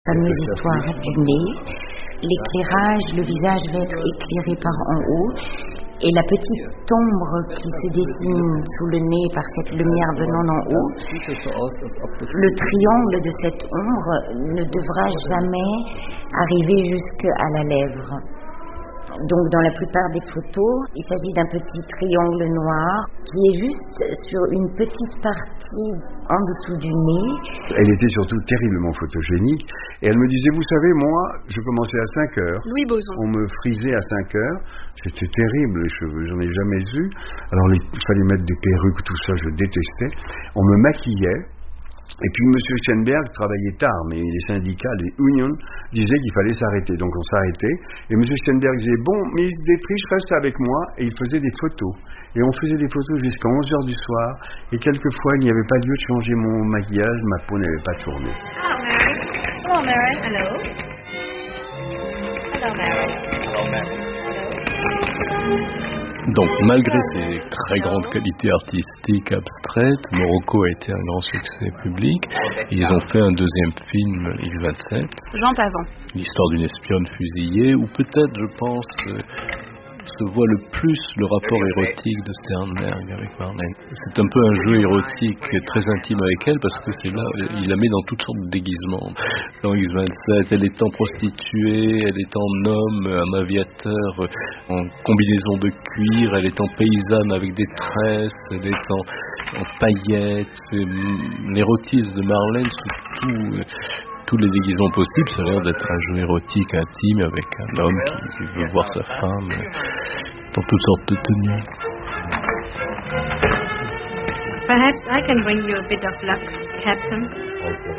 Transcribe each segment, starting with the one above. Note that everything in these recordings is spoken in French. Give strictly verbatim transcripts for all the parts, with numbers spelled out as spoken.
fameuse histoire du nez. L'éclairage, le visage va être éclairé par en haut. Et la petite ombre qui se dessine sous le nez par cette lumière venant d'en haut, le triangle de cette ombre ne devra jamais arriver jusqu'à la lèvre. Donc dans la plupart des photos, il s'agit d'un petit triangle noir qui est juste sur une petite partie en dessous du nez. Elle était surtout terriblement photogénique et elle me disait, vous savez, moi, je commençais à cinq heures. Louis Boson. On me frisait à cinq heures. C'était terrible, les cheveux, j'en ai jamais eu. Alors il fallait mettre des perruques, tout ça, je détestais. On me maquillait. Et puis M. Schoenberg travaillait tard, mais les syndicats, les unions, disaient qu'il fallait s'arrêter. Donc on s'arrêtait. Et M. Schoenberg disait, bon, Miss Dietrich, reste avec moi. Et il faisait des photos. Et on faisait des photos jusqu'à onze heures du soir. Et quelquefois, il n'y avait pas lieu de changer mon maquillage. Ma peau n'avait pas tourné. Hello, Mary. Hello, Mary. Hello. Hello, Mary. Hello, Mary. Hello. Donc, malgré ses très grandes qualités artistiques abstraites, Morocco a été un grand succès public. Ils ont fait un deuxième film, X vingt-sept. Jean Pavant. L'histoire d'une espionne fusillée, ou peut-être, je pense, euh, se voit le plus le rapport érotique de Sternberg avec Marlène. C'est un peu un jeu érotique très intime avec elle, parce que c'est là, il la met dans toutes sortes de déguisements. Dans X vingt-sept, elle est en prostituée, elle est en homme, un aviateur, en combinaison de cuir, elle est en paysanne avec des tresses, elle est en, en paillettes. L'érotisme de Marlène sous tout... tous les déguisements possibles, ça a l'air d'être un jeu érotique intime avec un homme qui veut voir sa femme dans toutes sortes de tenues. Perhaps I can bring you a bit of luck, Captain. Okay.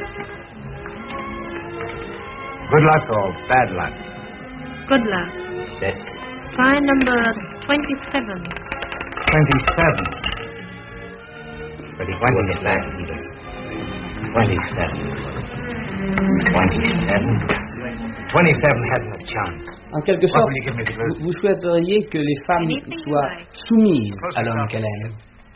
Good luck or bad luck? Good luck. Yes. Try number twenty-seven. Twenty-seven. Twenty-seven. Twenty-seven. Twenty-seven. Twenty-seven hasn't a chance. En quelque sorte, What will you give me the vous, vous souhaiteriez que les femmes soient soumises à l'homme qu'elles aiment.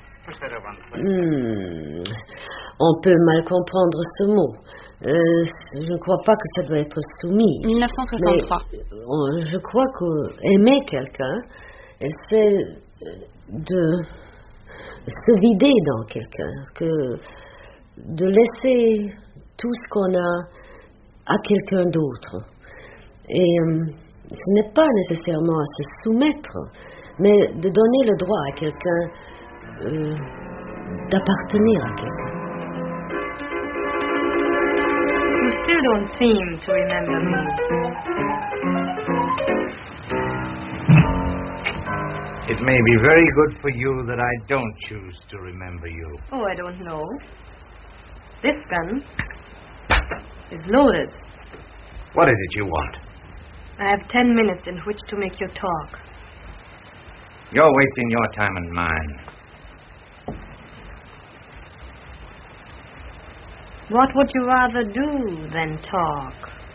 Hmm. On peut mal comprendre ce mot. Euh, je ne crois pas que ça doit être soumis. dix-neuf cent soixante-trois. Mais, on, je crois qu'aimer quelqu'un, c'est de se vider dans quelqu'un, que de laisser tout ce qu'on a à quelqu'un d'autre. Et euh, ce n'est pas nécessairement à se soumettre, mais de donner le droit à quelqu'un euh, d'appartenir à quelqu'un. You still don't seem to remember me. It may be very good for you that I don't choose to remember you. Oh, I don't know. This gun is loaded. What is it you want? I have ten minutes in which to make you talk. You're wasting your time and mine. What would you rather do than talk?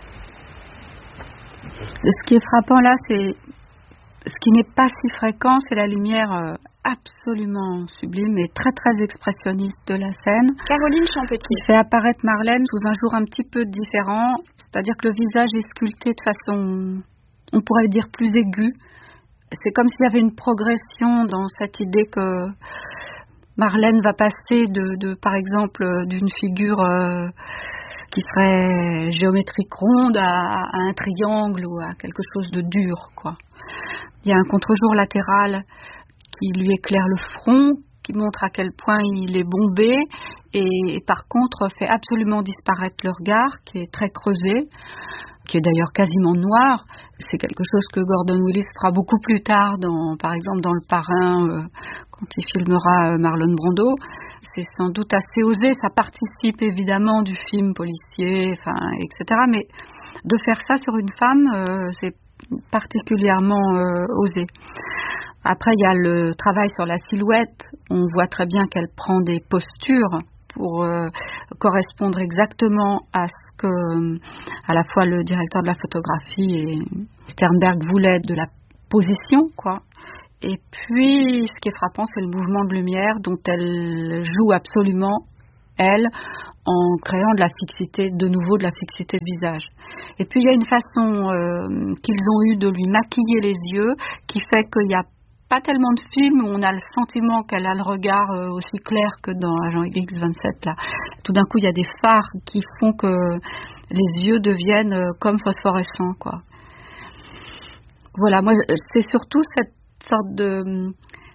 Ce qui est frappant là, c'est ce qui n'est pas si fréquent, c'est la lumière euh, absolument sublime et très très expressionniste de la scène. Caroline Champetier. Qui fait apparaître Marlène sous un jour un petit peu différent, c'est-à-dire que le visage est sculpté de façon, on pourrait dire, plus aiguë. C'est comme s'il y avait une progression dans cette idée que Marlène va passer de, de par exemple, d'une figure euh, qui serait géométrique ronde à, à un triangle ou à quelque chose de dur, quoi. Il y a un contre-jour latéral qui lui éclaire le front, qui montre à quel point il est bombé et, et par contre fait absolument disparaître le regard qui est très creusé, qui est d'ailleurs quasiment noir. C'est quelque chose que Gordon Willis fera beaucoup plus tard, dans, par exemple dans Le Parrain, euh, quand il filmera euh, Marlon Brando. C'est sans doute assez osé, ça participe évidemment du film policier, enfin, et cetera. Mais de faire ça sur une femme, euh, c'est particulièrement euh, osé. Après, il y a le travail sur la silhouette. On voit très bien qu'elle prend des postures pour euh, correspondre exactement à ce que, euh, à la fois le directeur de la photographie et Sternberg voulaient de la position, quoi. Et puis, ce qui est frappant, c'est le mouvement de lumière dont elle joue absolument elle, en créant de la fixité, de nouveau de la fixité de visage. Et puis il y a une façon euh, qu'ils ont eu de lui maquiller les yeux qui fait qu'il n'y a pas tellement de films où on a le sentiment qu'elle a le regard euh, aussi clair que dans Agent X vingt-sept là. Tout d'un coup il y a des phares qui font que les yeux deviennent euh, comme phosphorescents, quoi. Voilà, moi c'est surtout cette sorte de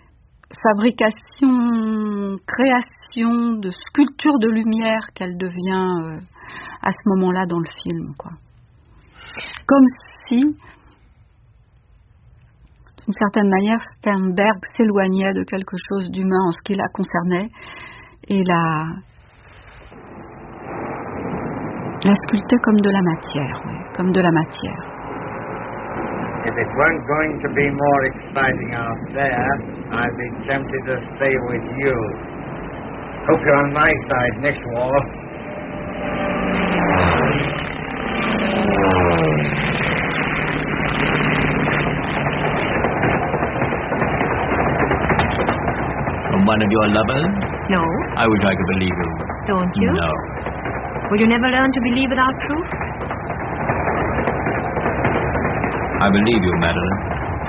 fabrication, création, de sculpture de lumière qu'elle devient euh, à ce moment-là dans le film, quoi. Comme si, d'une certaine manière, Sternberg s'éloignait de quelque chose d'humain en ce qui la concernait et la, la sculptait comme de la matière, oui, comme de la matière. If it weren't going to be more exciting out there, I'd be tempted to stay with you. Hope you're on my side next war. From one of your lovers? No. I wish I could believe you. Don't you? No. Will you never learn to believe without proof? I believe you, Madeline.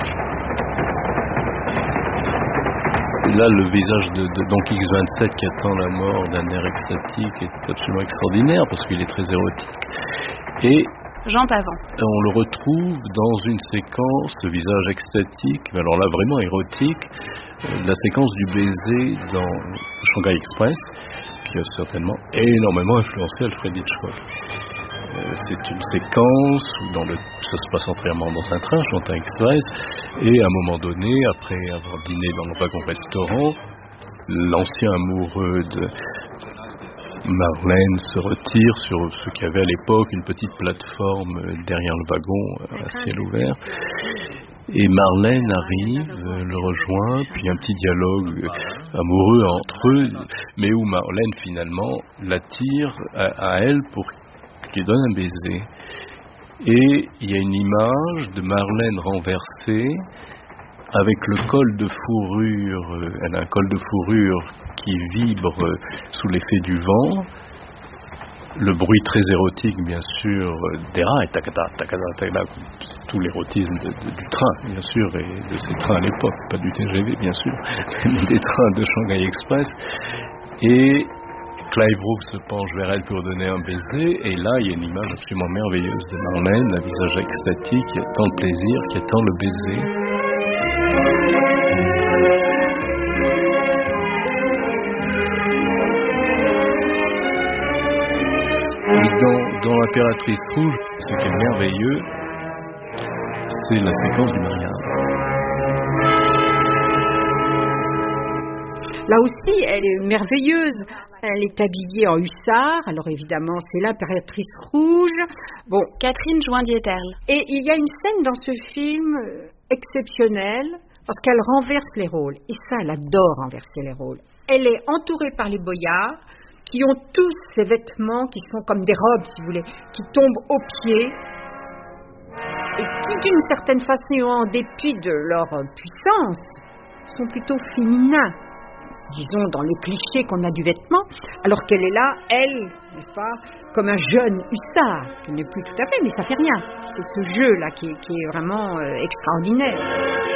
Et là, le visage de, de donc X vingt-sept qui attend la mort d'un air extatique est absolument extraordinaire parce qu'il est très érotique. Et Jean Pavant. On le retrouve dans une séquence, ce visage extatique, mais alors là vraiment érotique, euh, la séquence du baiser dans Shanghai Express, qui a certainement énormément influencé Alfred Hitchcock. Euh, c'est une séquence où dans le, ça se passe entièrement dans un train, Shanghai Express, et à un moment donné, après avoir dîné dans le wagon-restaurant, l'ancien amoureux de Marlène se retire sur ce qu'il y avait à l'époque, une petite plateforme derrière le wagon à ciel ouvert. Et Marlène arrive, le rejoint, puis un petit dialogue amoureux entre eux, mais où Marlène finalement l'attire à, à elle pour qu'il lui donne un baiser. Et il y a une image de Marlène renversée, avec le col de fourrure, elle a un col de fourrure qui vibre sous l'effet du vent, le bruit très érotique bien sûr des rails, tacata, tacata, tacata, tout l'érotisme de, de, du train bien sûr, et de ces trains à l'époque, pas du T G V bien sûr, mais des trains de Shanghai Express, et Clive Brooks se penche vers elle pour donner un baiser, et là il y a une image absolument merveilleuse de Marlène, un visage extatique qui attend le plaisir, qui attend le baiser. Et dans, dans l'Impératrice Rouge, ce qui est merveilleux, c'est la séquence du mariage. Là aussi, elle est merveilleuse. Elle est habillée en hussard. Alors évidemment, c'est l'Impératrice Rouge. Bon, Catherine Joindieterle. Et il y a une scène dans ce film exceptionnelle parce qu'elle renverse les rôles. Et ça, elle adore renverser les rôles. Elle est entourée par les boyards qui ont tous ces vêtements qui sont comme des robes, si vous voulez, qui tombent aux pieds et qui, d'une certaine façon, en dépit de leur puissance, sont plutôt féminins, disons, dans les clichés qu'on a du vêtement, alors qu'elle est là, elle, n'est-ce pas, comme un jeune hussard, qui n'est plus tout à fait, mais ça fait rien. C'est ce jeu-là qui, qui est vraiment euh, extraordinaire.